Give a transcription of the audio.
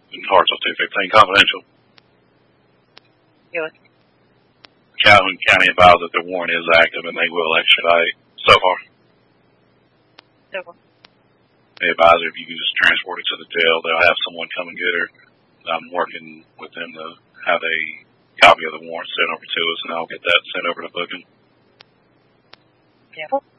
in Hartsville 215, confidential. Yes. Calhoun County advised that the warrant is active and they will extradite so far. So, They advise her if you can just transport her to the jail, they'll have someone come and get her. I'm working with them to have a copy of the warrant sent over to us, and I'll get that sent over to booking. yeah.